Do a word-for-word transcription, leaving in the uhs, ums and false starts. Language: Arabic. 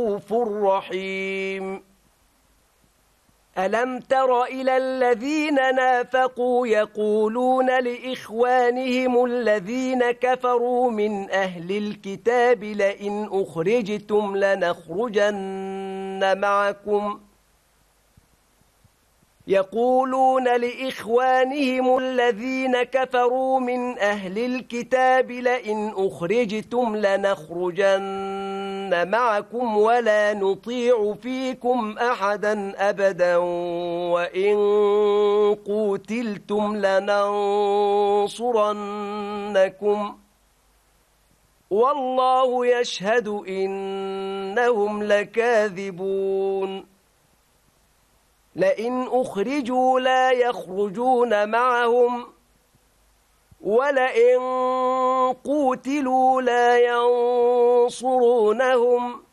رؤوف رحيم ألم تر إلى الذين نافقوا يقولون لإخوانهم الذين كفروا من أهل الكتاب لئن أخرجتم لنخرجن معكم يقولون لإخوانهم الذين كفروا من أهل الكتاب لئن أخرجتم لنخرجن معكم ولا نطيع فيكم أحدا أبدا وإن قوتلتم لننصرنكم والله يشهد إنهم لكاذبون لئن أخرجوا لا يخرجون معهم ولئن قوتلوا لا ينصرونهم